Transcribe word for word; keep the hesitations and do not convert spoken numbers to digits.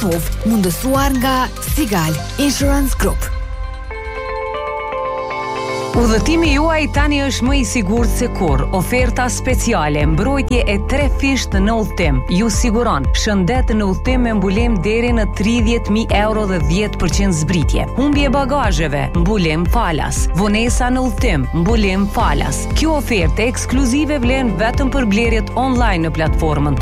Tiranë-Teshov, mundësuar nga Sigal Insurance Group. Udhëtimi juaj tani është më i sigurt se kur. Oferta speciale, mbrojtje e tre fisht në udhëtim. Ju siguron shëndet në udhëtim me mbulim deri në tridhjetë mijë euro dhe dhjetë përqind zbritje. Humbje bagazheve, mbulim falas. Vonesa në udhëtim, mbulim falas. Kjo ofertë ekskluzive vlen vetëm për blerjet online në platformën